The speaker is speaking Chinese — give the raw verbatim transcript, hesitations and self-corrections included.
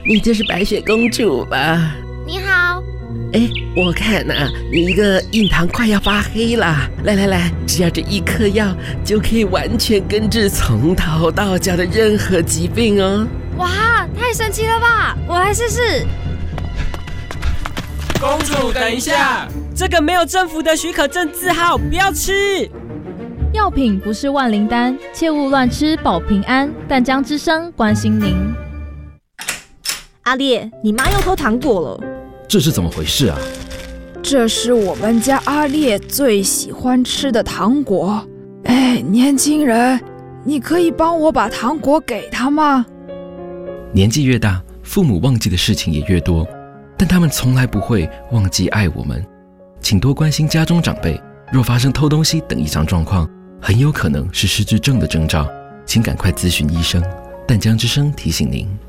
你就是白雪公主吧？ 你好。 哎，我看啊，你一个印堂快要发黑了。来来来，只要这一颗药就可以完全根治从头到脚的任何疾病哦。 哇，太神奇了吧！我来试试。 公主，等一下， 这个没有政府的许可证字号，不要吃。 药品不是万灵丹，切勿乱吃保平安。淡江之声关心您。 阿烈，你妈又偷糖果了， 这是怎么回事啊？ 这是我们家阿烈最喜欢吃的糖果。哎，年轻人，你可以帮我把糖果给他吗？ 年纪越大，父母忘记的事情也越多，但他们从来不会忘记爱我们。请多关心家中长辈，若发生偷东西等异常状况，很有可能是失智症的征兆，请赶快咨询医生。淡江之声提醒您。